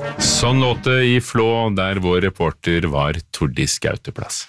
Sånn låt det i Flå, der vår reporter var Tordis Gauteplass.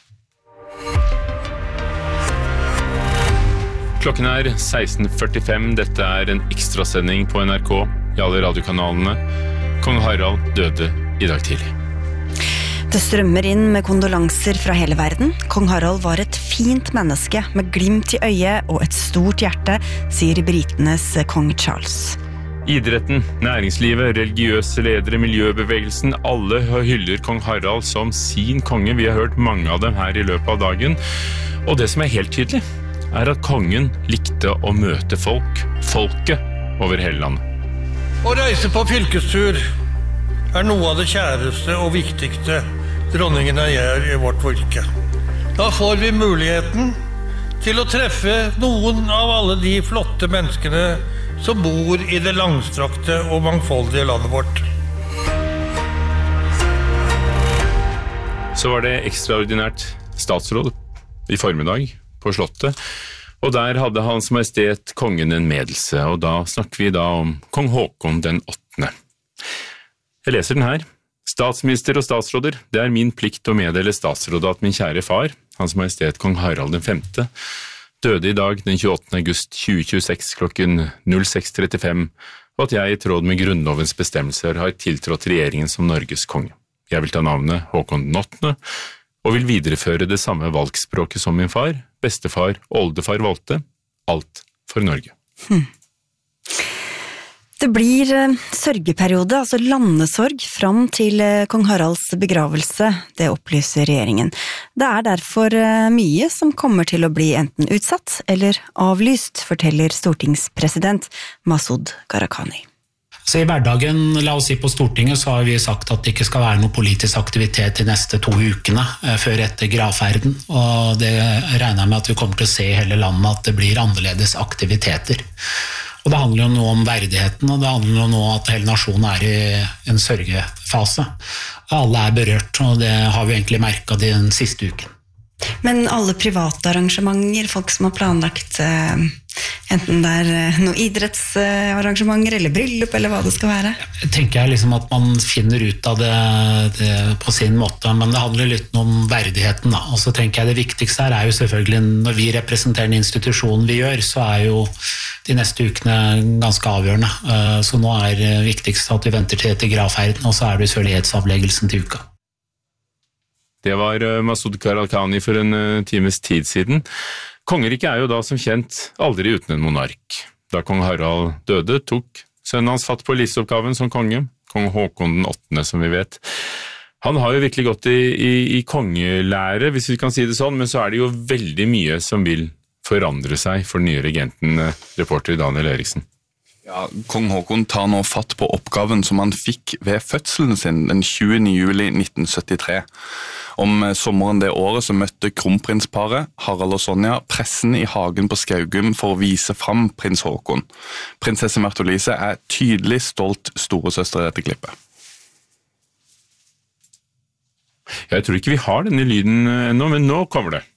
Klokken 16:45, dette en ekstrasending på NRK i alle radiokanalene. Kong Harald døde i dag tidlig. Det strømmer inn med kondolanser fra hele verden. Kong Harald var et fint menneske med glimt i øyet og et stort hjerte, sier britenes kong Charles. Idretten, næringslivet, religiøse ledere, miljøbevegelsen, alle hyller kong Harald som sin konge. Vi har hørt mange av dem her i løpet av dagen. Og det som helt tydelig, at kongen likte å møte folket over hele landet. Å reise på fylkestur noe av det kjæreste og viktigste dronningene gjør i vårt fylke. Da får vi muligheten til å treffe noen av alle de flotte menneskene som bor i det langstrakte og mangfoldige landet vårt. Så var det ekstraordinært statsråd i formiddag på Slottet, og der hadde Hans Majestet kongen en medelse, og da snakker vi om kong Håkon den 8. Jeg leser den her. Statsminister og statsråder, det min plikt å meddele statsrådet at min kjære far, Hans Majestet kong Harald den 5., døde i dag den 28. august 2026 klokken 06:35, og at jeg i tråd med grunnlovens bestemmelser har tiltrådt regjeringen som Norges konge. Jeg vil ta navnet Håkon den 8. og vil videreføre det samme valgspråket som min far, bestefar og oldefar valgte, alt for Norge. Det blir sørgeperiode, altså landesorg, fram til kong Haralds begravelse, det opplyser regjeringen. Det derfor mye som kommer til å bli enten utsatt eller avlyst, forteller stortingspresident Masud Gharahkhani. Så i hverdagen, la oss si på Stortinget, så har vi sagt at det ikke skal være noe politisk aktivitet de neste 2 ukene før etter gravferden, og det regner jeg med at vi kommer til å se i hele landet at det blir annerledes aktiviteter. Og det handler jo nå om verdigheten, og det handler jo nå at hele nasjonen i en sørgefase. Alle berørt, og det har vi egentlig merket den siste uken. Men alle private arrangementer, folk som har planlagt enten det noen idrettsarrangementer eller bryllup eller hva det skal være? Jeg tenker liksom at man finner ut av det på sin måte, men det handler litt om verdigheten da. Og så tenker jeg det viktigste her jo selvfølgelig, når vi representerer den institusjonen vi gjør, så jo de neste ukene ganske avgjørende. Så nå det viktigste at vi venter til etter gravferden, og så det sørlighetsavleggelsen til uka. Det var Masud Gharahkhani for en times tid siden. Kongeriket jo da som kjent aldri uten en monark. Da kong Harald døde, tok sønnen hans fatt på livsoppgaven som konge, kong Håkon den 8., som vi vet. Han har jo virkelig gått i kongelære, hvis vi kan si det sånn, men så det jo veldig mye som vil forandre seg for den nye regenten, reporter Daniel Eriksen. Ja, kong Håkon tar nå fatt på oppgaven som han fikk ved fødselen sin den 20. juli 1973. Om sommeren det året så møtte kronprinsparet, Harald og Sonja, pressen i hagen på Skaugum for å vise fram prins Håkon. Prinsesse Märtha Louise tydelig stolt storesøster i dette klippet. Jeg tror ikke vi har denne lyden ennå, men nå kommer det.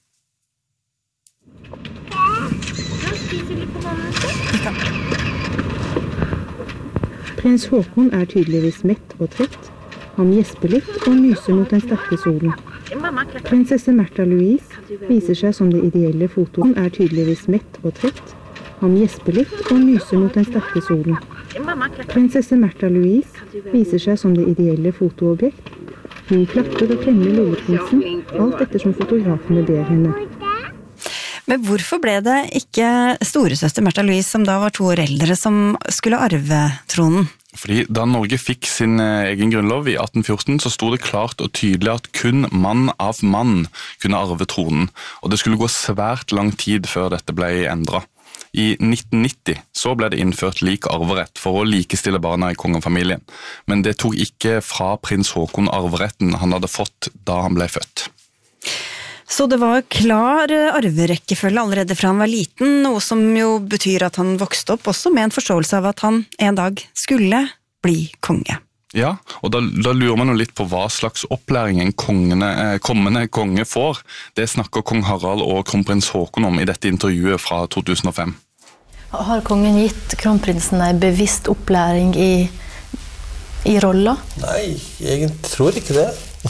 Prins Håkon tydeligvis mett og trett. Han gjesper litt og myser mot den sterke solen. Prinsesse Märtha Louise viser seg som det ideelle fotoen. Tydeligvis mett og trett. Han gjesper litt og myser mot den sterke solen. Prinsesse Märtha Louise viser seg som det ideelle fotoobjekt. Hun klapper og klemmer lilleprinsen, alt ettersom fotografene ber henne. Men hvorfor ble det ikke storesøster Märtha Louise, som da var 2 år eldre, som skulle arve tronen? Fordi da Norge fikk sin egen grunnlov i 1814, så sto det klart og tydelig at kun mann av mann kunne arve tronen, og det skulle gå svært lang tid før dette ble endret. I 1990 så ble det innført lik arverett for å likestille barna i kongefamilien, men det tok ikke fra prins Håkon arveretten han hadde fått da han ble født. Så det var klar arverekkefølge allerede fra han var liten, noe som jo betyr at han vokste opp også med en forståelse av at han en dag skulle bli konge. Ja, og da lurer man jo litt på hva slags opplæring en kommende konge får. Det snakker kong Harald og kronprins Håkon om i dette intervjuet fra 2005. Har kongen gitt kronprinsen en bevisst opplæring i i rolla? Nei, jeg tror ikke det.